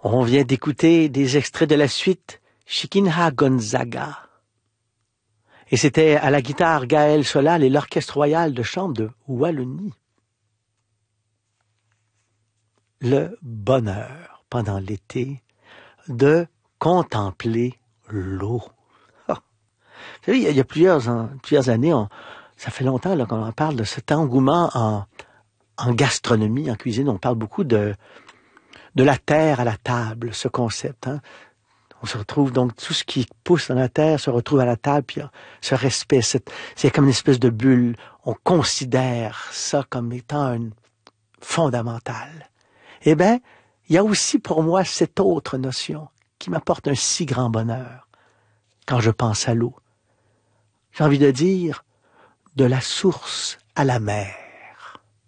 On vient d'écouter des extraits de la suite Chiquinha Gonzaga. Et c'était à la guitare Gaël Solal et l'Orchestre royal de chambre de Wallonie. Le bonheur, pendant l'été, de contempler l'eau. Oh. Vous savez, il y a plusieurs années, ça fait longtemps là, qu'on en parle de cet engouement en gastronomie, en cuisine. On parle beaucoup de la terre à la table, ce concept. Hein. On se retrouve donc, tout ce qui pousse dans la terre se retrouve à la table, puis ce respect, c'est comme une espèce de bulle. On considère ça comme étant fondamental. Eh bien, il y a aussi pour moi cette autre notion qui m'apporte un si grand bonheur quand je pense à l'eau. J'ai envie de dire, de la source à la mer.